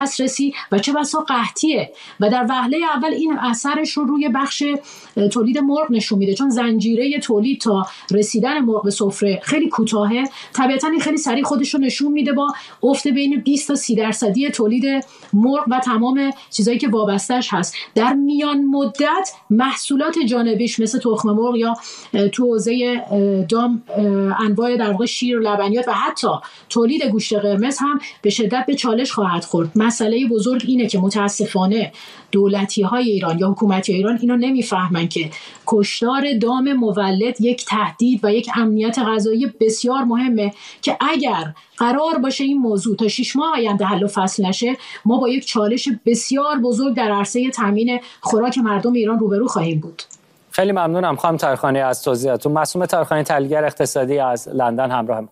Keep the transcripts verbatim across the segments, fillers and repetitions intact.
دسترسی و چه بسا قحطیه و در وهله اول این اثرش رو روی بخش تولید مرغ نشون میده، چون زنجیره تولید تا رسیدن مرغ به سفره خیلی کوتاهه. طبیعتاً این خیلی سریع خودش رو نشون میده با افت بین بیست تا سی درصدی تولید مرغ و تمام چیزایی که وابسته‌اش هست. در میان مدت محصولات جانبیش مثل تخم مرغ یا تو حوزه دام انواع در واقع شیر، لبنیات و حتی تولید گوشت قرمز هم به شدت به چالش خواهد خورد. مسئله بزرگ اینه که متاسفانه دولتی‌های ایران یا حکومتی ایران اینو نمیفهمن که کشتار دام مولد یک تهدید و یک امنیت غذایی بسیار مهمه که اگر قرار باشه این موضوع تا شش ماه آینده حل و فصل نشه، ما با یک چالش بسیار بزرگ در عرصه تامین خوراک مردم ایران روبرو خواهیم بود. خیلی ممنونم خانم طاهرخانی از توضیحاتتون. معصومه طاهرخانی، تحلیلگر اقتصادی از لندن همراه ما.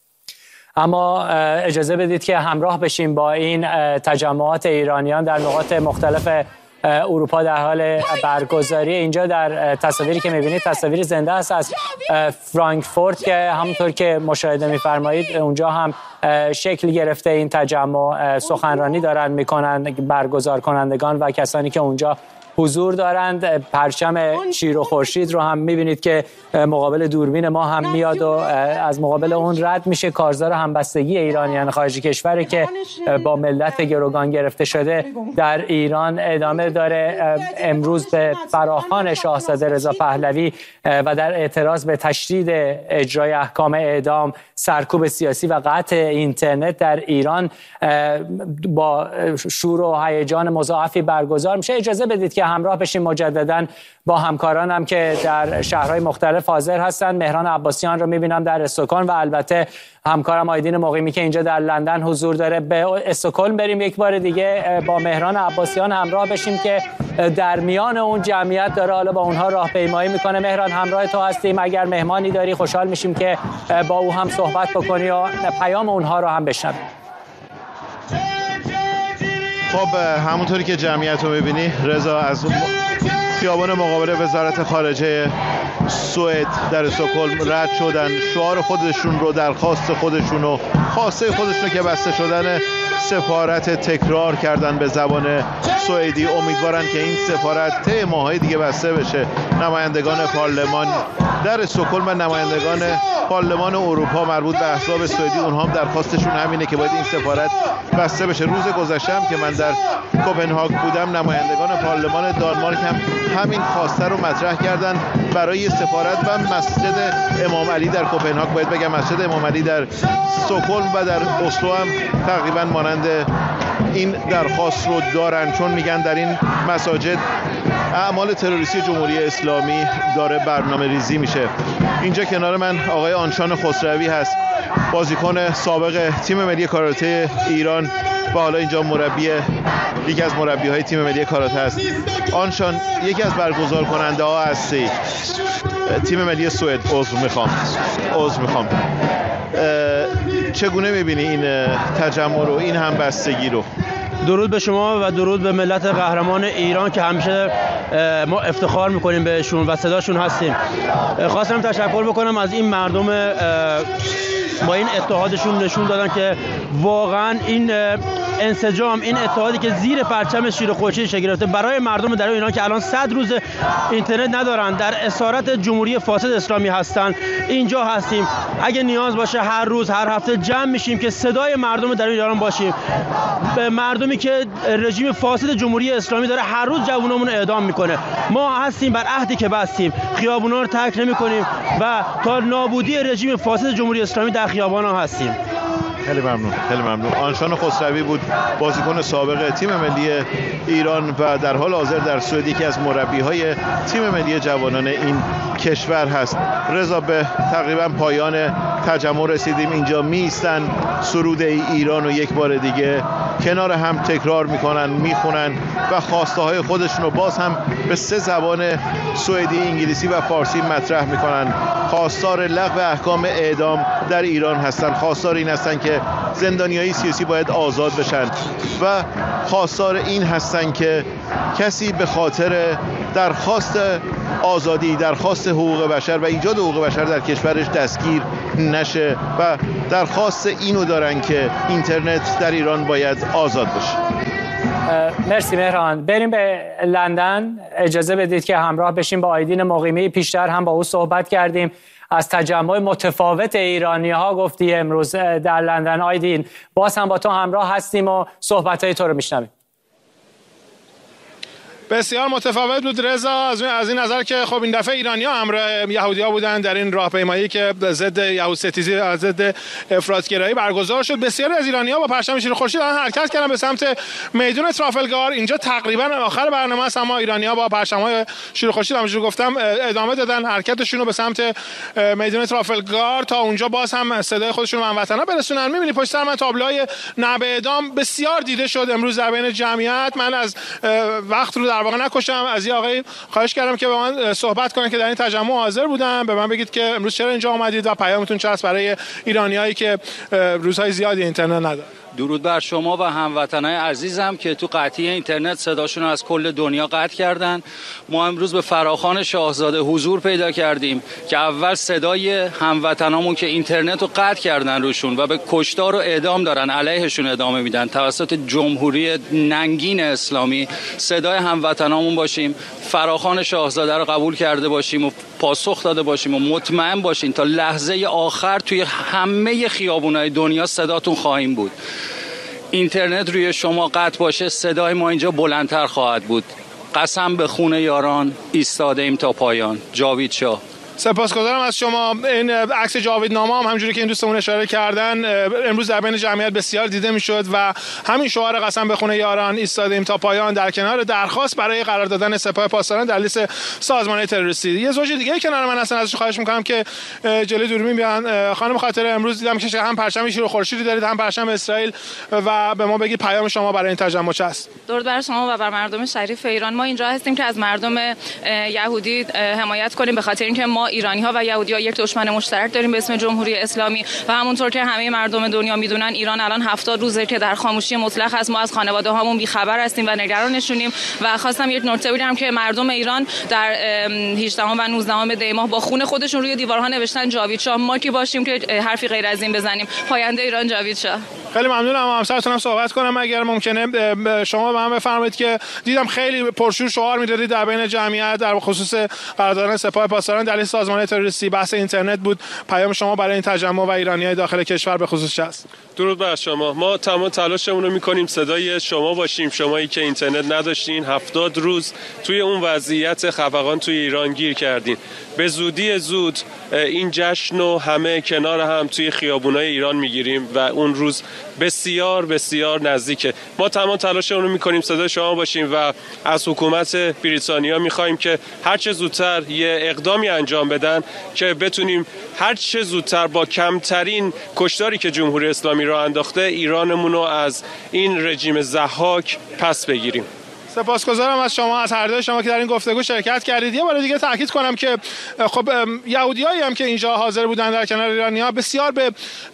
اما اجازه بدید که همراه بشیم با این تجمعات ایرانیان در نقاط مختلف اروپا در حال برگزاری. اینجا در تصاویری که می‌بینید تصاویر زنده است از فرانکفورت که همونطور که مشاهده می‌فرمایید اونجا هم شکل گرفته این تجمع. سخنرانی دارن میکنن برگزار کنندگان و کسانی که اونجا حضور دارند. پرچم شیر و خورشید رو هم میبینید که مقابل دوربین ما هم میاد و از مقابل اون رد میشه. کارزار همبستگی ایرانیان خارج کشوری که با ملت گروگان گرفته شده در ایران ادامه داره. امروز به فراخوان شاهزاده رضا پهلوی و در اعتراض به تشدید اجرای احکام اعدام، سرکوب سیاسی و قطع اینترنت در ایران با شور و هیجان مضاعفی برگزار میشه. اجازه بدید که همراه بشیم مجددا با همکارانم که در شهرهای مختلف حاضر هستند. مهران عباسیان رو میبینم در استکهلم و البته همکارم آیدین مقیمی که اینجا در لندن حضور داره. به استکهلم بریم یک بار دیگه با مهران عباسیان همراه بشیم که در میان اون جمعیت داره حالا با اونها راهپیمایی میکنه. مهران همراه تو هستیم، اگر مهمانی داری خوشحال میشیم که با او هم صحبت بکنی و پیام اونها رو هم بشنویم. خب همونطوری که جمعیت رو میبینی رضا، از خیابان مقابل وزارت خارجه سوئد در استکهلم رد شدن، شعار خودشون رو، درخواست خودشون رو، خواسته خودشون رو که بسته شدن سفارت تکرار کردن به زبان سوئدی. امیدوارن که این سفارت طی ماهای دیگه بسته بشه. نمایندگان پارلمان در استکهلم و نمایندگان پارلمان اروپا مربوط به احزاب سوئدی، اونها هم درخواستشون همینه که باید این سفارت بسته بشه. روز گذشته هم که من در کوپنهاگ بودم، نمایندگان پارلمان دانمارک هم همین خواسته رو مطرح کردن برای سفارت و مسجد امام علی در کوپنهاگ. باید بگم مسجد امام علی در استکهلم و در اسلو هم تقریبا مانند این درخواست رو دارن، چون میگن در این مساجد اعمال تروریستی جمهوری اسلامی داره برنامه ریزی میشه. اینجا کنار من آقای آنشان خسروی هست، بازیکن سابق تیم ملی کاراته ایران و حالا اینجا مربی، یکی از مربی‌های تیم ملی کاراته است. آنشان، یکی از برگزار کننده ها هستی تیم ملی سوئد. عذر میخوام عذر میخوام چگونه میبینی این تجمع رو، این همبستگی رو؟ درود به شما و درود به ملت قهرمان ایران که همیشه ما افتخار میکنیم بهشون و صداشون هستیم. خواستم تشکر بکنم از این مردم با این اتحادشون نشون دادن که واقعا این انسجام، این اتحادی که زیر پرچم شیر و خورشید شکل گرفته برای مردم در ایران که الان صد روز اینترنت ندارن، در اسارت جمهوری فاسد اسلامی هستن، اینجا هستیم. اگه نیاز باشه هر روز هر هفته جمع میشیم که صدای مردم در ایران باشیم، به مردمی که رژیم فاسد جمهوری اسلامی داره هر روز جوانمون اعدام میکنه. ما هستیم بر عهدی که بستیم، خیابونا رو ترک نمیکنیم و تا نابودی رژیم فاسد جمهوری اسلامی در خیابانا هستیم. خیلی ممنون، خیلی ممنون. آنشان خسروی بود، بازیکن سابق تیم ملی ایران و در حال حاضر در سوئد یکی از مربی‌های تیم ملی جوانان این کشور هست. رضا، به تقریبا پایان تجمع رسیدیم. اینجا میستن سرود ایران و یک بار دیگه کنار هم تکرار میکنن، میخونن و خواسته های خودشون رو باز هم به سه زبان سوئدی، انگلیسی و فارسی مطرح میکنن. خواستار لغو احکام اعدام در ایران هستن، خواستار این هستن که زندانیای سیاسی باید آزاد بشن و خواستار این هستن که کسی به خاطر درخواست آزادی، درخواست حقوق بشر و ایجاد حقوق بشر در کشورش دستگیر نشه و درخواست اینو دارن که اینترنت در ایران باید آزاد بشه. مرسی مهران. بریم به لندن. اجازه بدید که همراه بشیم با آیدین مقیمی. پیشتر هم با او صحبت کردیم. از تجمع متفاوت ایرانی ها گفتی امروز در لندن. آیدین، باز هم با تو همراه هستیم و صحبت‌های تو رو میشنویم. بسیار متفاوت بود رضا، از این نظر که خب این دفعه ایرانی‌ها همراه یهودی‌ها بودن در این راهپیمایی که ضد یهودستیزی و ضد افراط‌گرایی برگزار شد. بسیاری از ایرانی‌ها با پرچم شیر خورشید حرکت کردن به سمت میدان ترافلگار. اینجا تقریبا آخر برنامه است، اما ایرانی‌ها با پرچم‌های شیر خورشید همونجوری گفتم ادامه دادن حرکتشون رو به سمت میدان ترافلگار تا اونجا باز هم صدای خودشون رو به هموطن‌ها برسونن. می‌بینی پشت سر من تابلوهای نعب اعدام بسیار دیده شد امروز در بین جمعیت. من از وقت رو در واقع نکشم، از این آقای خواهش کردم که با من صحبت کنن که در این تجمع حاضر بودن. به من بگید که امروز چرا اینجا آمدید و پیامتون چه است برای ایرانیایی که روزهای زیادی اینترنت ندارن. درود بر شما و هموطنای عزیزم که تو قطعی اینترنت صداشون از کل دنیا قطع کردن. ما امروز به فراخوان شاهزاده حضور پیدا کردیم که اول صدای هموطنامون که اینترنت رو قطع کردن روشون و به کشتار و اعدام دارن علیهشون ادامه میدن توسط جمهوری ننگین اسلامی، صدای هموطنامون باشیم، فراخوان شاهزاده رو قبول کرده باشیم و پاسخ داده باشیم و مطمئن باشین تا لحظه آخر توی همه خیابونای دنیا صداتون خواهیم بود. اینترنت روی شما قطع باشه، صدای ما اینجا بلندتر خواهد بود. قسم به خون یاران ایستاده ایم تا پایان. جاوید شاه. سپاسگزارم از شما. این عکس جاویدنامه هم همونجوری که این دوستمون اشاره کردن امروز در بین جمعیت بسیار دیده میشد و همین شعار قسم به خون یاران ایستادیم تا پایان در کنار درخواست برای قرار دادن سپاه پاسداران در لیست سازمان تروریستی. یه زوج دیگه کنار من هستن، ازش خواهش میکنم که جلوی دوربین بیان. خانم خاطر، امروز دیدم که هم پرچم شیر و خورشیدی دارید هم پرچم اسرائیل و به ما بگید پیام شما برای این تجمع چه است؟ درود بر شما و بر مردم شریف ایران. ما اینجا هستیم که از مردم یهودی حمایت کنیم به خاطر اینکه ما ایرانی‌ها و یهودی‌ها یک دشمن مشترک داریم به اسم جمهوری اسلامی و همونطور که همه مردم دنیا میدونن ایران الان هفتاد روزه که در خاموشی مطلق است. ما از خانواده‌هامون بی‌خبر هستیم و نگرانشونیم و خواستم یک نکته بگم که مردم ایران در هجدهم و نوزدهم دی ماه با خون خودشون روی دیوارها نوشتن جاوید شاه. ما کی باشیم که حرفی غیر از این بزنیم؟ پاینده ایران جاوید شاه. خیلی ممنونم. همسرتونم صحبت کنم اگر ممکنه. شما به من بفرمایید که دیدم خیلی پرشور شعار میدادید در بین جمعیت در خصوص قرار دادن سپاه پاسداران در لیست سازمان تروریستی. بحث اینترنت بود. پیام شما برای این تجمع و ایرانیای داخل کشور به خصوص چه است؟ درود بر شما. ما تمام تلاشمون رو میکنیم صدای شما باشیم، شمایی که اینترنت نداشتین، هفتاد روز توی اون وضعیت خفقان توی ایران گیر کردین. به زودی زود این جشن رو همه کنار هم توی خیابونای ایران میگیریم و اون روز بسیار بسیار نزدیکه. ما تمام تلاشمون رو میکنیم صدای شما باشیم و از حکومت بریتانیا میخوایم که هر چه زودتر یه اقدامی انجام بدن که بتونیم هر چه زودتر با کمترین کشتاری که جمهوری اسلامی راه انداخته ایرانمون رو از این رژیم ضحاک پس بگیریم. سپاسگزارم از شما، از هر دوی شما که در این گفتگو شرکت کردید. یه بار دیگه تاکید کنم که خب یهودیایی هم که اینجا حاضر بودن در کنار ایرانی‌ها بسیار به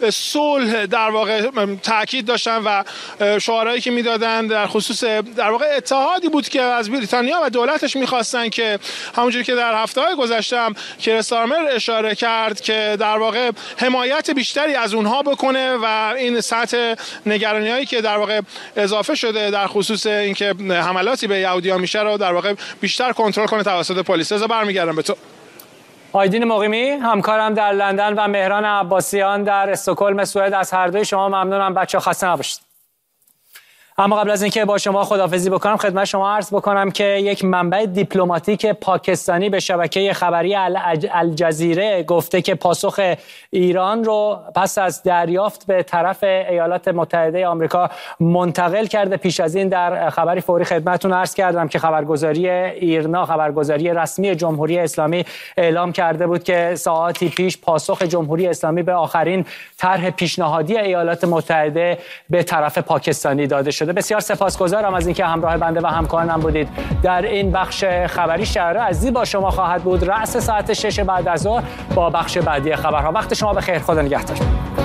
صلح در واقع تاکید داشتن و شعارهایی که میدادن در خصوص در واقع اتحادی بود که از بریتانیا و دولتش میخواستن که همونجوری که در هفته‌های گذشته هم کیر استارمر اشاره کرد که در واقع حمایت بیشتری از اونها بکنه و این سطح نگرانی‌هایی که در واقع اضافه شده در خصوص اینکه حملات به یهودی‌ها میشه رو در واقع بیشتر کنترل کنه توسط پلیس. از برمیگردم به تو. آیدین مقیمی همکارم در لندن و مهران عباسیان در استکهلم سوئد، از هر دوی شما ممنونم. بچه‌ها خسته نباشید. اما قبل از اینکه با شما خداحافظی بکنم خدمت شما عرض بکنم که یک منبع دیپلماتیک پاکستانی به شبکه خبری الجزیره گفته که پاسخ ایران رو پس از دریافت به طرف ایالات متحده آمریکا منتقل کرده. پیش از این در خبری فوری خدمتتون عرض کردم که خبرگزاری ایرنا، خبرگزاری رسمی جمهوری اسلامی، اعلام کرده بود که ساعاتی پیش پاسخ جمهوری اسلامی به آخرین طرح پیشنهادی ایالات متحده به طرف پاکستانی داده شد. بسیار سپاسگزارم از اینکه همراه بنده و همکارانم بودید. در این بخش خبری شهر عزیز با شما خواهد بود رأس ساعت شش بعد از ظهر با بخش بعدی خبرها. وقت شما بخیر. خدا نگهدار.